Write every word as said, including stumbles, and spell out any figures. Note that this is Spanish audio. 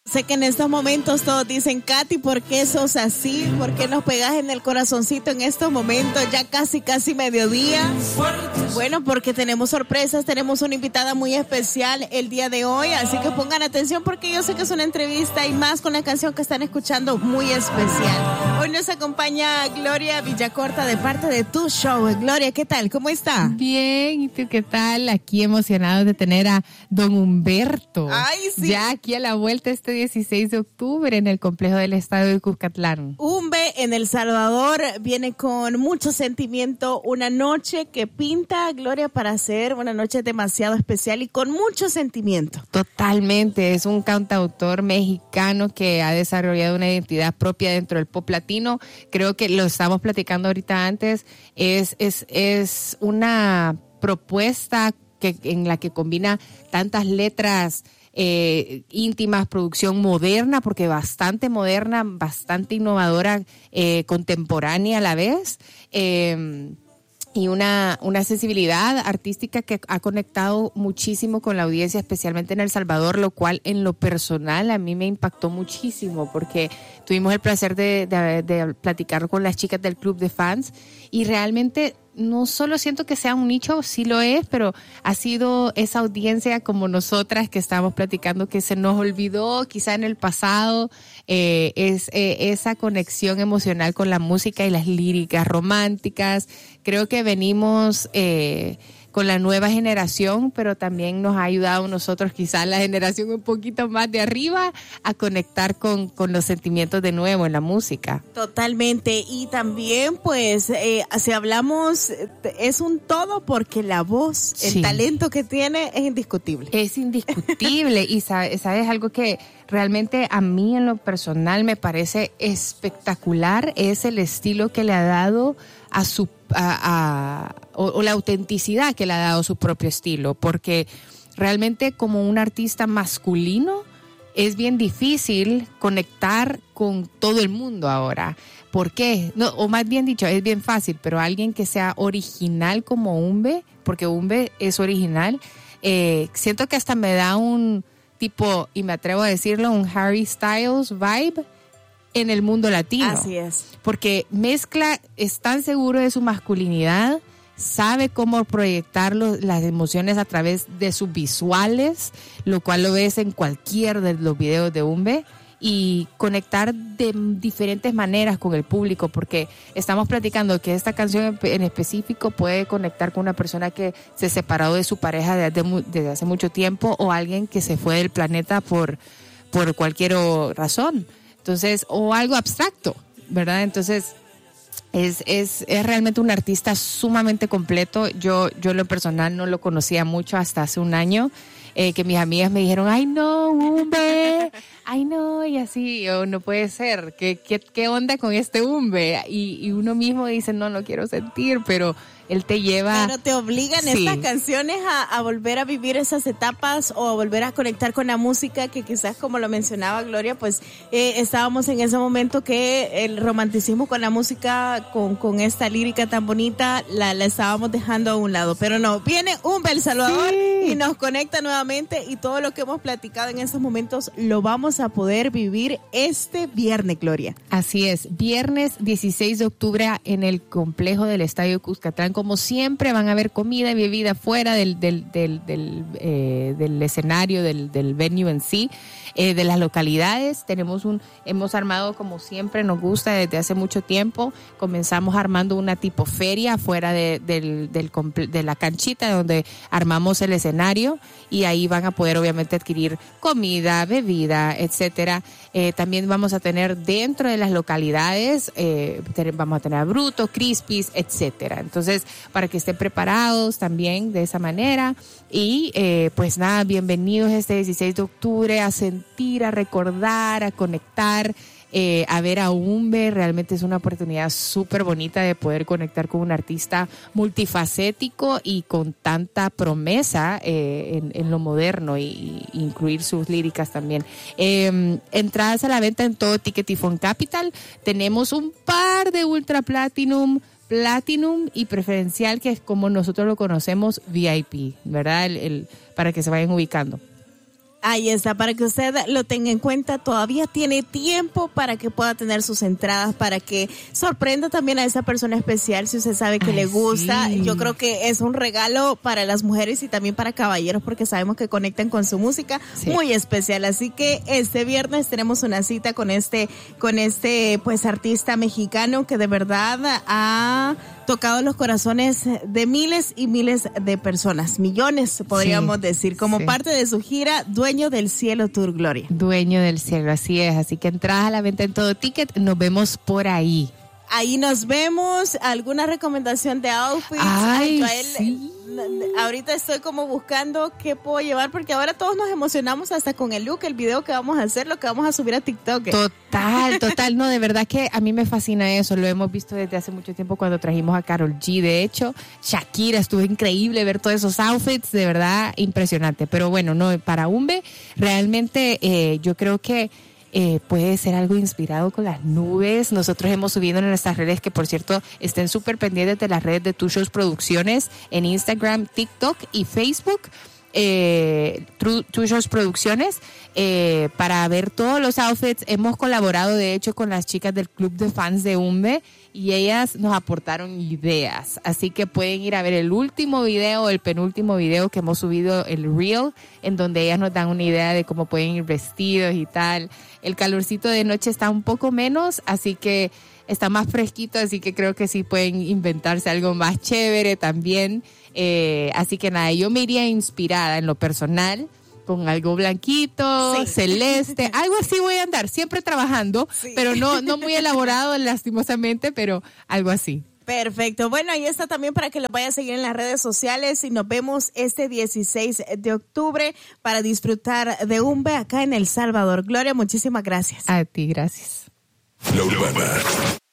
Sé que en estos momentos todos dicen, Katy, ¿por qué sos así? ¿Por qué nos pegas en el corazoncito en estos momentos? Ya casi, casi mediodía. Bueno, porque tenemos sorpresas, tenemos una invitada muy especial el día de hoy, así que pongan atención porque yo sé que es una entrevista y más con la canción que están escuchando muy especial. Hoy nos acompaña Gloria Villacorta de parte de Tu Show. Gloria, ¿qué tal? ¿Cómo está? Bien, ¿y tú qué tal? Aquí emocionados de tener a don Humberto. Ay, sí. Ya aquí a la vuelta este dieciséis de octubre en el complejo del estadio de Cuscatlán. Umbe en El Salvador viene con mucho sentimiento, una noche que pinta, Gloria, para ser una noche demasiado especial y con mucho sentimiento. Totalmente, es un cantautor mexicano que ha desarrollado una identidad propia dentro del pop latino. Creo que lo estamos platicando ahorita antes, es, es, es una propuesta que, en la que combina tantas letras Eh, íntimas, producción moderna, porque bastante moderna, bastante innovadora, eh, contemporánea a la vez, eh, y una, una sensibilidad artística que ha conectado muchísimo con la audiencia, especialmente en El Salvador, lo cual en lo personal a mí me impactó muchísimo, porque tuvimos el placer de, de, de platicar con las chicas del club de fans, y realmente no solo siento que sea un nicho, sí lo es, pero ha sido esa audiencia como nosotras que estábamos platicando que se nos olvidó quizá en el pasado, eh, es eh, esa conexión emocional con la música y las líricas románticas. Creo que venimos eh, con la nueva generación, pero también nos ha ayudado a nosotros, quizás la generación un poquito más de arriba, a conectar con, con los sentimientos de nuevo en la música. Totalmente, y también pues eh, si hablamos, es un todo porque la voz, el sí. talento que tiene es indiscutible. Es indiscutible y sabes, sabes algo que realmente a mí en lo personal me parece espectacular, es el estilo que le ha dado a su a, a, o, o la autenticidad que le ha dado su propio estilo, porque realmente como un artista masculino es bien difícil conectar con todo el mundo ahora. ¿Por qué? No, o más bien dicho, es bien fácil, pero alguien que sea original como Umbe, porque Umbe es original, eh, siento que hasta me da un tipo, y me atrevo a decirlo, un Harry Styles vibe en el mundo latino. Así es. Porque mezcla, es tan seguro de su masculinidad, sabe cómo proyectar los, las emociones a través de sus visuales, lo cual lo ves en cualquier de los videos de Umbe, y conectar de diferentes maneras con el público, porque estamos platicando que esta canción en específico puede conectar con una persona que se separó de su pareja desde, desde hace mucho tiempo, o alguien que se fue del planeta por, por cualquier razón. Entonces, o algo abstracto, ¿verdad? Entonces, es, es, es realmente un artista sumamente completo. Yo, yo en lo personal no lo conocía mucho hasta hace un año, eh, que mis amigas me dijeron, ay no, Umbe, ay no, y así, yo, no puede ser, ¿qué, qué, qué onda con este Umbe? Y, y uno mismo dice, no, lo quiero sentir, pero él te lleva... Pero te obligan sí. estas canciones a, a volver a vivir esas etapas o a volver a conectar con la música que quizás, como lo mencionaba Gloria, pues eh, estábamos en ese momento que el romanticismo con la música, con, con esta lírica tan bonita, la, la estábamos dejando a un lado. Pero no, viene Umbe El Salvador sí. y nos conecta nuevamente, y todo lo que hemos platicado en estos momentos lo vamos a poder vivir este viernes, Gloria. Así es, viernes dieciséis de octubre en el complejo del Estadio Cuscatlán. Como siempre van a haber comida y bebida fuera del, del, del, del, eh, del escenario, del, del venue en sí, eh, de las localidades. Tenemos un, hemos armado como siempre, nos gusta desde hace mucho tiempo. Comenzamos armando una tipo feria fuera de, del, del, de la canchita donde armamos el escenario, y ahí van a poder obviamente adquirir comida, bebida, etcétera. Eh, también vamos a tener dentro de las localidades, eh, vamos a tener Bruto, Crispies, etcétera. Entonces, para que estén preparados también de esa manera. Y eh, pues nada, bienvenidos este dieciséis de octubre a sentir, a recordar, a conectar, eh, a ver a Umbe. Realmente es una oportunidad súper bonita de poder conectar con un artista multifacético y con tanta promesa eh, en, en lo moderno, y, y incluir sus líricas también. Eh, entradas a la venta en todo Ticketifón Capital. Tenemos un par de Ultra Platinum, Platinum y preferencial, que es como nosotros lo conocemos, V I P, ¿verdad? El, el, para que se vayan ubicando. Ahí está, para que usted lo tenga en cuenta, todavía tiene tiempo para que pueda tener sus entradas, para que sorprenda también a esa persona especial si usted sabe que Ay, le gusta. Sí. Yo creo que es un regalo para las mujeres y también para caballeros porque sabemos que conectan con su música sí. muy especial. Así que este viernes tenemos una cita con este, con este pues artista mexicano que de verdad ha tocado los corazones de miles y miles de personas, millones podríamos sí, decir, como sí. parte de su gira Dueño del Cielo Tour, Gloria. Dueño del Cielo, así es, así que entradas a la venta en Todo Ticket, nos vemos por ahí. Ahí nos vemos. ¿Alguna recomendación de outfits? Ay, Ay sí. Ahorita estoy como buscando qué puedo llevar porque ahora todos nos emocionamos hasta con el look, el video que vamos a hacer, lo que vamos a subir a TikTok. Total, total. No, de verdad que a mí me fascina eso. Lo hemos visto desde hace mucho tiempo cuando trajimos a Karol G. De hecho, Shakira, estuvo increíble ver todos esos outfits, de verdad impresionante. Pero bueno, no, para Umbe realmente eh, yo creo que Eh, puede ser algo inspirado con las nubes. Nosotros hemos subido en nuestras redes, que por cierto estén súper pendientes de las redes de Two Shows Producciones en Instagram, TikTok y Facebook. Eh, Two Shows Producciones eh, para ver todos los outfits. Hemos colaborado de hecho con las chicas del club de fans de Umbe y ellas nos aportaron ideas, así que pueden ir a ver el último video, el penúltimo video que hemos subido, el reel, en donde ellas nos dan una idea de cómo pueden ir vestidos y tal. El calorcito de noche está un poco menos, así que está más fresquito, así que creo que sí pueden inventarse algo más chévere también. Eh, así que nada, yo me iría inspirada en lo personal con algo blanquito, sí. celeste, algo así voy a andar, siempre trabajando, sí. pero no, no muy elaborado lastimosamente, pero algo así. Perfecto. Bueno, ahí está también para que lo vaya a seguir en las redes sociales y nos vemos este dieciséis de octubre para disfrutar de Umbe acá en El Salvador. Gloria, muchísimas gracias. A ti, gracias. La Urbana.